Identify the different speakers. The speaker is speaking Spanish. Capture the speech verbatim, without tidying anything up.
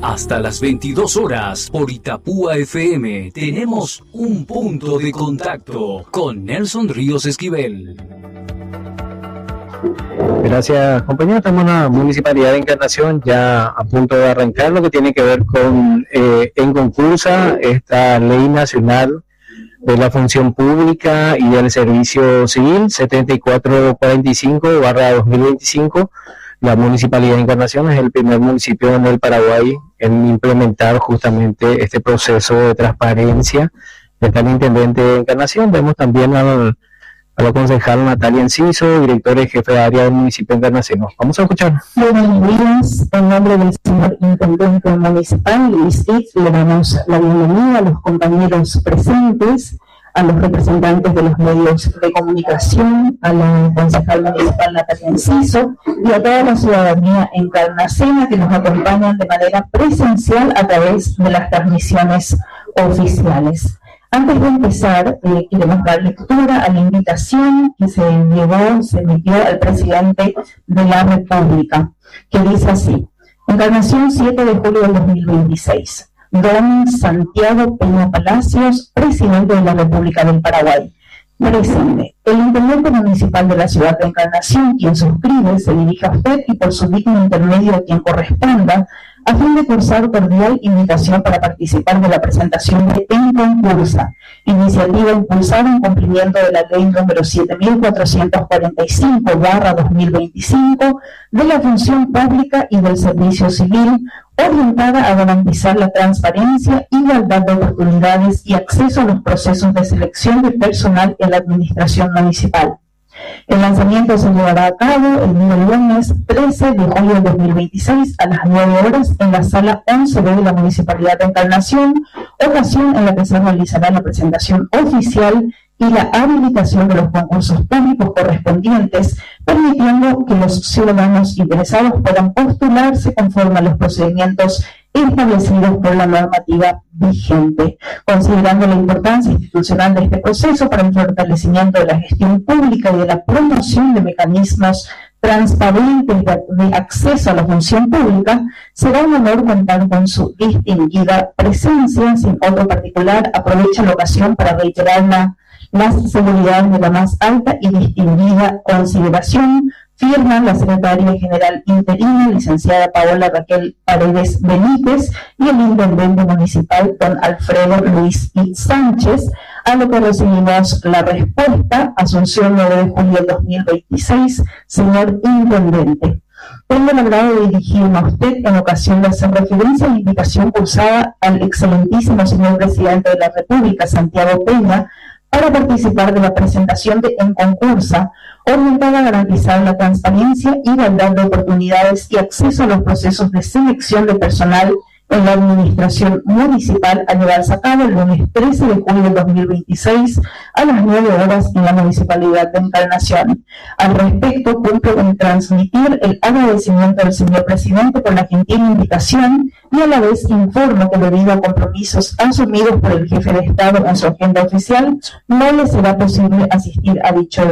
Speaker 1: Hasta las veintidós horas por Itapúa F M tenemos un punto de contacto con Nelson Ríos Esquivel.
Speaker 2: Gracias, compañero. Estamos en la Municipalidad de Encarnación ya a punto de arrancar lo que tiene que ver con eh, en concursa esta Ley Nacional de la Función Pública y del Servicio Civil setenta y cuatro cuarenta y cinco barra dos mil veinticinco. La Municipalidad de Encarnación es el primer municipio en el Paraguay en implementar justamente este proceso de transparencia. Está el intendente de Encarnación. Vemos también al, a la concejal Natalia Enciso, directora y jefe de área del municipio de Encarnación. Vamos a escuchar.
Speaker 3: Buenos días. En nombre del señor intendente municipal, Luis Itz, le damos la bienvenida a los compañeros presentes, a los representantes de los medios de comunicación, a la concejal municipal Natalia Enciso y a toda la ciudadanía encarnacena que nos acompañan de manera presencial a través de las transmisiones oficiales. Antes de empezar, eh, queremos dar lectura a la invitación que se llevó, se emitió al presidente de la República, que dice así: Encarnación, siete de julio del dos mil veintiséis. Don Santiago Peña Palacios, presidente de la República del Paraguay. Presente. El intendente municipal de la ciudad de Encarnación, quien suscribe, se dirige a usted y por su digno intermedio a quien corresponda, a fin de cursar cordial invitación para participar de la presentación de En Concursa, iniciativa impulsada en cumplimiento de la ley número siete mil cuatrocientos cuarenta y cinco barra dos mil veinticinco de la función pública y del servicio civil, orientada a garantizar la transparencia, igualdad de oportunidades y acceso a los procesos de selección de personal en la administración municipal. El lanzamiento se llevará a cabo el día lunes trece de julio de dos mil veintiséis a las nueve horas en la sala once B de la Municipalidad de Encarnación, ocasión en la que se realizará la presentación oficial y la habilitación de los concursos públicos correspondientes, permitiendo que los ciudadanos interesados puedan postularse conforme a los procedimientos establecidos por la normativa vigente. Considerando la importancia institucional de este proceso para el fortalecimiento de la gestión pública y de la promoción de mecanismos transparentes de, de acceso a la función pública, será un honor contar con su distinguida presencia. Sin otro particular, aprovecho la ocasión para reiterar la las seguridades de la más alta y distinguida consideración. Firman la secretaria general interina, licenciada Paola Raquel Paredes Benítez, y el intendente municipal, don Alfredo Luis I. Sánchez, a lo que recibimos la respuesta. Asunción, nueve de julio del dos mil veintiséis. Señor intendente, tengo el agrado de dirigirme a usted en ocasión de hacer referencia a la invitación cursada al excelentísimo señor presidente de la República, Santiago Peña, para participar de la presentación de En Concursa, orientada a garantizar la transparencia, igualdad de oportunidades y acceso a los procesos de selección de personal en la administración municipal, a llevarse a cabo el lunes trece de julio de dos mil veintiséis a las nueve horas en la Municipalidad de Encarnación. Al respecto, cumplo en transmitir el agradecimiento del señor presidente por la gentil invitación y a la vez informo que debido a compromisos asumidos por el jefe de Estado en su agenda oficial, no le será posible asistir a dicho